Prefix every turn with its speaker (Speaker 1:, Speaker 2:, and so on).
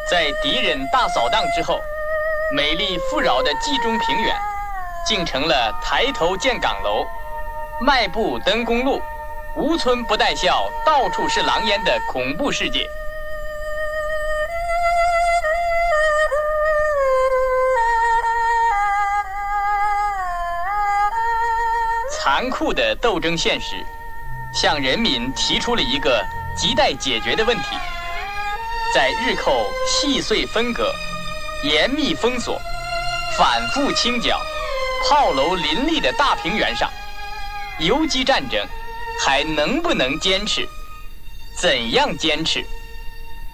Speaker 1: 在敌人大扫荡之后，美丽富饶的冀中平原，竟成了抬头见岗楼、迈步登公路、无村不带笑、到处是狼烟的恐怖世界。残酷的斗争现实，向人民提出了一个亟待解决的问题：在日寇细碎分割、严密封锁、反复清剿、炮楼林立的大平原上，游击战争还能不能坚持？怎样坚持？